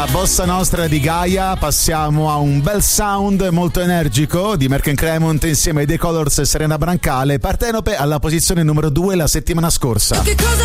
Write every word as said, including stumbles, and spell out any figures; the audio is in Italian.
Dalla bossa nostra di Gaia passiamo a un bel sound molto energico di Merck and Cremont insieme ai The Colors e Serena Brancale, partenope alla posizione numero due la settimana scorsa.